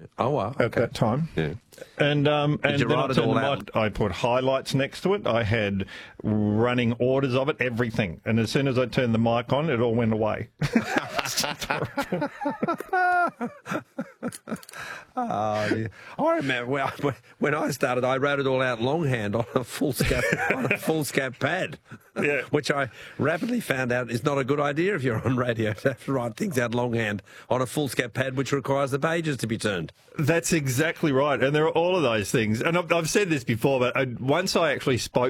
Oh, wow. at that time. Yeah. And you then write it all out? I put highlights next to it. I had running orders of it, everything. And as soon as I turned the mic on, it all went away. Oh, yeah. I remember when I started, I wrote it all out longhand on a foolscap pad, Yeah. which I rapidly found out is not a good idea if you're on radio to have to write things out longhand on a foolscap pad, which requires the pages to be turned. That's exactly right. And there are all of those things. And I've said this before, but once I actually spoke